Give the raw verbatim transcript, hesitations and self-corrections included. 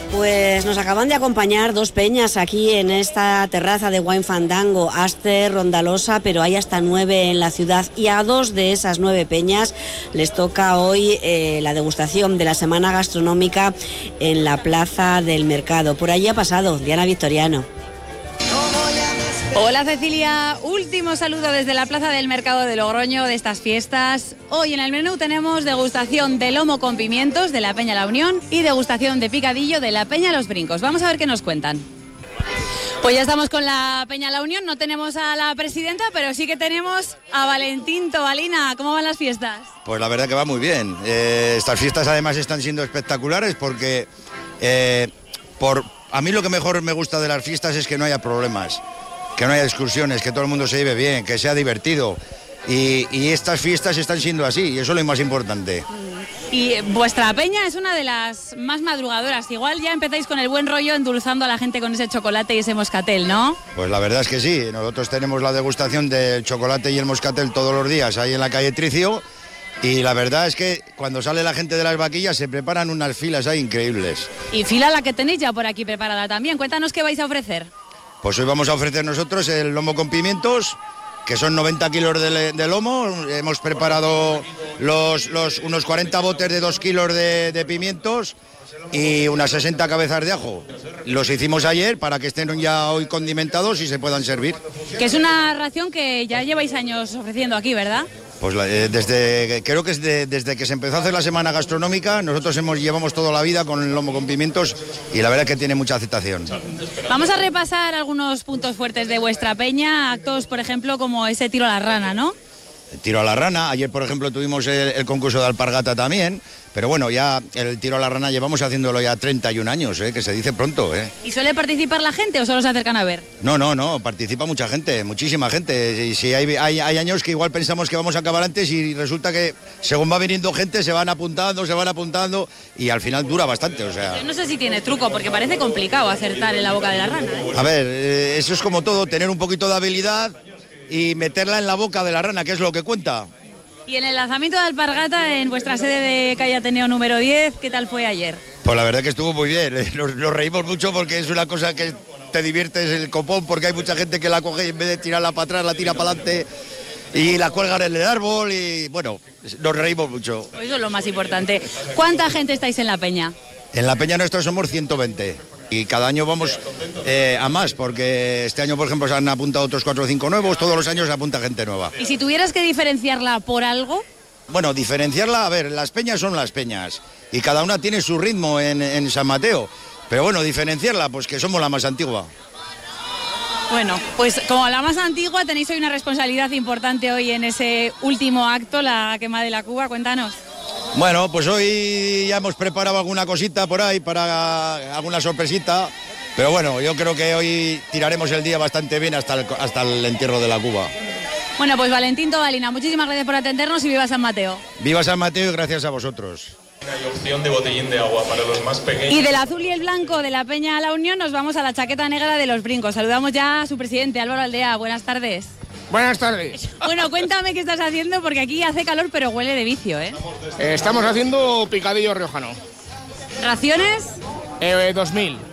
Pues nos acaban de acompañar dos peñas aquí en esta terraza de Wine Fandango, Aster, Rondalosa, pero hay hasta nueve en la ciudad y a dos de esas nueve peñas les toca hoy eh, la degustación de la semana gastronómica en la Plaza del Mercado. Por allí ha pasado Diana Victoriano. Hola Cecilia, último saludo desde la Plaza del Mercado de Logroño de estas fiestas. Hoy en el menú tenemos degustación de lomo con pimientos de la Peña La Unión y degustación de picadillo de la Peña Los Brincos. Vamos a ver qué nos cuentan. Pues ya estamos con la Peña La Unión, no tenemos a la presidenta, pero sí que tenemos a Valentín Tobalina. ¿Cómo van las fiestas? Pues la verdad que va muy bien. Eh, estas fiestas además están siendo espectaculares porque eh, por, a mí lo que mejor me gusta de las fiestas es que no haya problemas, que no haya excursiones, que todo el mundo se lleve bien, que sea divertido. Y, y estas fiestas están siendo así, y eso es lo más importante. Y vuestra peña es una de las más madrugadoras. Igual ya empezáis con el buen rollo endulzando a la gente con ese chocolate y ese moscatel, ¿no? Pues la verdad es que sí. Nosotros tenemos la degustación del chocolate y el moscatel todos los días ahí en la calle Tricio. Y la verdad es que cuando sale la gente de las vaquillas se preparan unas filas ahí increíbles. Y fila la que tenéis ya por aquí preparada también. Cuéntanos qué vais a ofrecer. Pues hoy vamos a ofrecer nosotros el lomo con pimientos, que son noventa kilos de, de lomo. Hemos preparado los, los, unos cuarenta botes de dos kilos de, de pimientos y unas sesenta cabezas de ajo. Los hicimos ayer para que estén ya hoy condimentados y se puedan servir. Que es una ración que ya lleváis años ofreciendo aquí, ¿verdad? Pues desde, creo que es de, desde que se empezó a hacer la semana gastronómica, nosotros hemos, llevamos toda la vida con el lomo con pimientos y la verdad es que tiene mucha aceptación. Vamos a repasar algunos puntos fuertes de vuestra peña, actos por ejemplo como ese tiro a la rana, ¿no? El tiro a la rana, ayer por ejemplo tuvimos el, el concurso de alpargata también, pero bueno, ya el tiro a la rana llevamos haciéndolo ya treinta y un años, ¿eh? Que se dice pronto. ¿eh? ¿Y suele participar la gente o solo se acercan a ver? No, no, no, participa mucha gente, muchísima gente. Y si hay, hay, hay años que igual pensamos que vamos a acabar antes y resulta que según va viniendo gente se van apuntando, se van apuntando y al final dura bastante, o sea... Yo no sé si tiene truco porque parece complicado acertar en la boca de la rana, ¿eh? A ver, eh, eso es como todo, tener un poquito de habilidad y meterla en la boca de la rana, que es lo que cuenta. Y en el lanzamiento de alpargata en vuestra sede de calle Ateneo número diez, ¿qué tal fue ayer? Pues la verdad que estuvo muy bien, nos, nos reímos mucho porque es una cosa que te diviertes el copón porque hay mucha gente que la coge y en vez de tirarla para atrás la tira para adelante y la cuelgan en el árbol y bueno, nos reímos mucho. Eso es lo más importante. ¿Cuánta gente estáis en la peña? En la peña nuestra somos ciento veinte. Y cada año vamos eh, a más, porque este año, por ejemplo, se han apuntado otros cuatro o cinco nuevos, todos los años se apunta gente nueva. ¿Y si tuvieras que diferenciarla por algo? Bueno, diferenciarla, a ver, las peñas son las peñas, y cada una tiene su ritmo en, en San Mateo, pero bueno, diferenciarla, pues que somos la más antigua. Bueno, pues como la más antigua tenéis hoy una responsabilidad importante hoy en ese último acto, la quema de la cuba, cuéntanos. Bueno, pues hoy ya hemos preparado alguna cosita por ahí para alguna sorpresita, pero bueno, yo creo que hoy tiraremos el día bastante bien hasta el, hasta el entierro de la cuba. Bueno, pues Valentín Tobalina, muchísimas gracias por atendernos y viva San Mateo. Viva San Mateo y gracias a vosotros. Hay opción de botellín de agua para los más pequeños. Y del azul y el blanco de la Peña La Unión nos vamos a la chaqueta negra de los Brincos. Saludamos ya a su presidente, Álvaro Aldea. Buenas tardes. Buenas tardes. Bueno, cuéntame qué estás haciendo porque aquí hace calor pero huele de vicio, ¿eh? Eh, estamos haciendo picadillo riojano. ¿Raciones? Eh, dos mil.